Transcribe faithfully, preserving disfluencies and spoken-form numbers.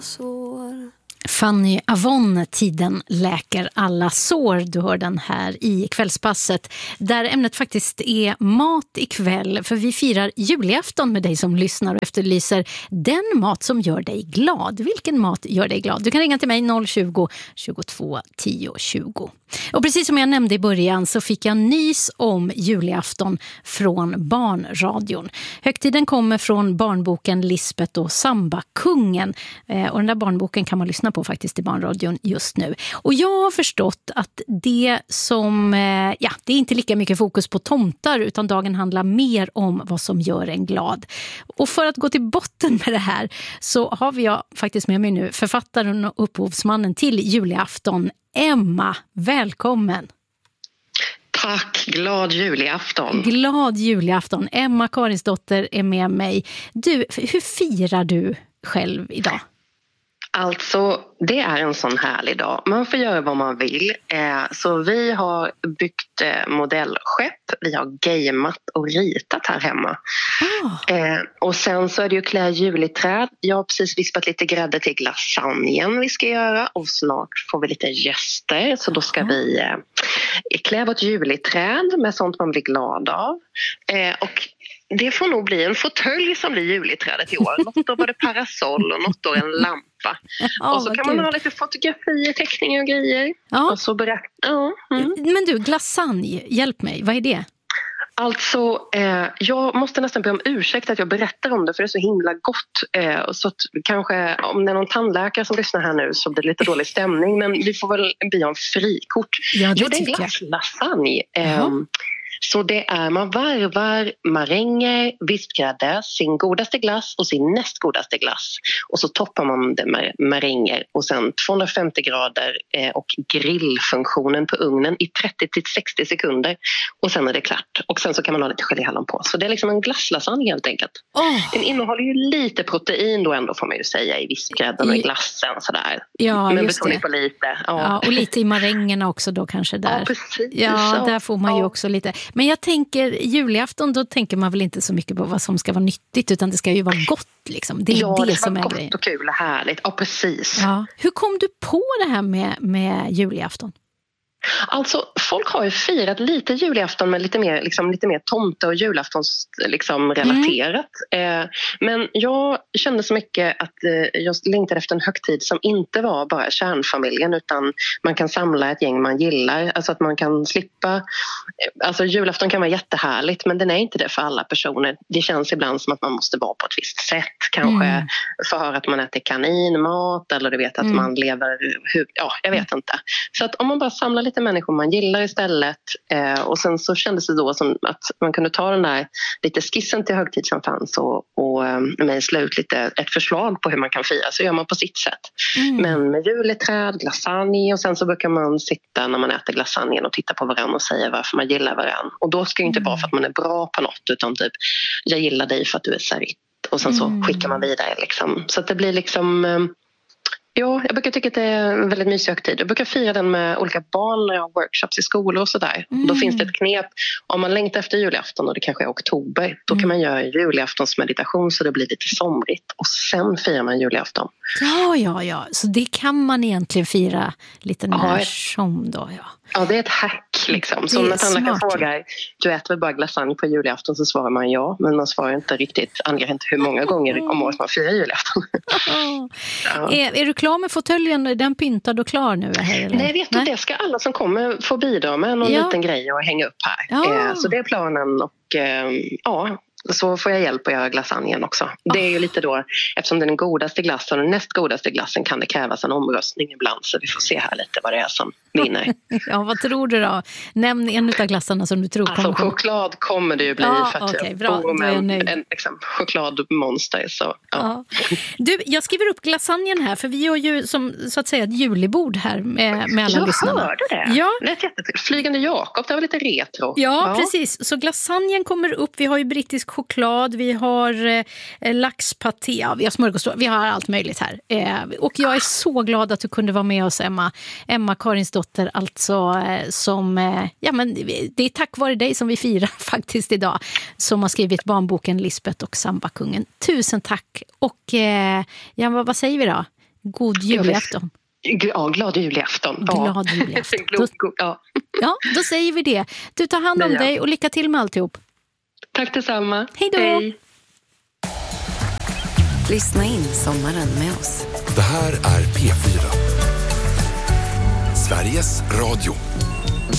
sår. Fanny Avon, tiden läker alla sår. Du hör den här i kvällspasset där ämnet faktiskt är mat ikväll, för vi firar julafton med dig som lyssnar och efterlyser den mat som gör dig glad. Vilken mat gör dig glad? Du kan ringa till mig noll tjugo, tjugotvå, tio, tjugo. Och precis som jag nämnde i början så fick jag nys om julafton från Barnradion. Högtiden kommer från barnboken Lisbeth och Sambakungen. Och den där barnboken kan man lyssna på faktiskt i Barnradion just nu. Och jag har förstått att det som, ja, det är inte lika mycket fokus på tomtar, utan dagen handlar mer om vad som gör en glad. Och för att gå till botten med det här så har vi jag faktiskt med mig nu författaren och upphovsmannen till julafton, Emma. Välkommen. Tack, glad julafton. Glad julafton. Emma Karinsdotter är med mig. Du, hur firar du själv idag? Alltså, det är en sån härlig dag. Man får göra vad man vill. Eh, så vi har byggt eh, modellskepp. Vi har gameat och ritat här hemma. Oh. Eh, och sen så är det ju klä juliträd. Jag har precis vispat lite grädde till lasagnen vi ska göra. Och snart får vi lite gäster. Så då ska oh. vi eh, klä vårt juliträd med sånt man blir glad av. Eh, och det får nog bli en fåtölj som blir juliträdet i år. Något år var det parasoll och något år en lampa. Ja, och så kan man ha lite fotografier, teckningar och grejer. Ja. Och så berätta. Ja, mm. Men du, glasagne, hjälp mig. Vad är det? Alltså, eh, jag måste nästan be om ursäkt att jag berättar om det, för det är så himla gott. Eh, så att kanske om det är någon tandläkare som lyssnar här nu så blir det lite dålig stämning. Men vi får väl be om frikort. Ja, det jo, det är tycker glass, lasagne. Eh, Så det är, man varvar maränger, vispgrädde, sin godaste glass och sin näst godaste glass. Och så toppar man det med maränger och sen tvåhundrafemtio grader eh, och grillfunktionen på ugnen i trettio till sextio sekunder. Och sen är det klart. Och sen så kan man ha lite geléhallon på. Så det är liksom en glasslasagne helt enkelt. Oh. Den innehåller ju lite protein då ändå, får man ju säga, i vispgrädden och i glassen sådär. Ja, men just det. På lite. Ja. Ja, och lite i marängerna också då kanske där. Ja, precis. Ja, där får man ju ja. också lite. Men jag tänker, julafton, då tänker man väl inte så mycket på vad som ska vara nyttigt, utan det ska ju vara gott liksom. Det är ja, det, det som är gott grejen. Och kul och härligt. Ja, precis. Ja. Hur kom du på det här med, med julafton? Alltså, folk har ju firat lite julafton med lite mer, liksom, lite mer tomte och julaftons liksom, relaterat. Mm. Eh, men jag kände så mycket att eh, jag längtade efter en högtid som inte var bara kärnfamiljen, utan man kan samla ett gäng man gillar. Alltså att man kan slippa... Eh, alltså julafton kan vara jättehärligt, men den är inte det för alla personer. Det känns ibland som att man måste vara på ett visst sätt. Kanske mm. få höra att man äter kaninmat, eller du vet att mm. man lever... Hur, ja, jag vet mm. inte. Så att om man bara samlar lite människor man gillar istället, eh, och sen så kändes det då som att man kunde ta den där lite skissen till högtid som fanns och, och eh, mejsla ut lite ett förslag på hur man kan fira, så gör man på sitt sätt. Mm. Men med juliträd, glasagne, och sen så brukar man sitta när man äter glasagnen och titta på varandra och säga varför man gillar varandra. Och då ska det inte mm. vara för att man är bra på något, utan typ, jag gillar dig för att du är särit. Och sen så mm. skickar man vidare liksom. Så att det blir liksom... Eh, Ja, jag brukar tycka att det är en väldigt mysig högtid. Jag brukar fira den med olika barn när jag har workshops i skolor och sådär. Mm. Då finns det ett knep. Om man längtar efter julafton och det kanske är oktober, då kan man göra julaftonsmeditation så det blir lite somrigt. Och sen firar man julafton. Ja, ja, ja. Så det kan man egentligen fira lite när ja, som då, ja. Ja, det är ett hack liksom. Så när tandläkaren frågar, du äter väl bara glasagne på julafton, så svarar man ja. Men man svarar inte riktigt, anger inte hur många gånger om året man firar julafton. ja. är, är du klar med fåtöljen? Är den pyntad och klar nu? Här, eller? Nej, vet du, det ska alla som kommer få bidra med någon ja. liten grej och hänga upp här. Ja. Eh, så det är planen och eh, ja... Så får jag hjälp att göra glasagnen också. Det är ju lite då, eftersom det är den godaste glassen och den näst godaste glassen, kan det krävas en omröstning ibland. Så vi får se här lite vad det är som vinner. Ja, vad tror du då? Nämn en av glassarna som du tror kommer. Alltså choklad kommer det ju bli, ja, för att okay, jag bra. bor med en, en liksom, chokladmonster. Så, ja. Ja. Du, jag skriver upp glasagnen här, för vi har ju som, så att säga, ett julibord här med, med alla jag lyssnarna. Jag hörde det. Ja. Det är jättekul. Flygande Jakob, det var lite retro. Ja, ja, precis. Så glasagnen kommer upp. Vi har ju brittisk choklad, vi har eh, laxpaté, ja, vi har smörgåstårta, vi har allt möjligt här. Eh, och jag är så glad att du kunde vara med oss, Emma. Emma Karinsdotter, alltså eh, som, eh, ja men det är tack vare dig som vi firar faktiskt idag, som har skrivit barnboken Lisbeth och Sambakungen. Tusen tack. Och eh, ja, vad, vad säger vi då? God julafton. Ja, glad julafton. Glad ja. julafton. Då, ja. ja, då säger vi det. Du tar hand om Nej, ja. dig och lycka till med alltihop. Tack detsamma. Hej då. Hej. Lyssna in sommaren med oss. Det här är P fyra. Sveriges Radio.